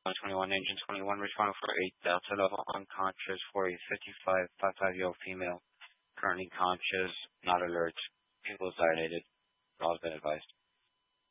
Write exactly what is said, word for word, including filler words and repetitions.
twenty twenty-one engine twenty-one responding for a Delta level unconscious for a fifty-five, fifty-five-year-old female. Currently conscious, not alert. Pupils dilated. All has been advised.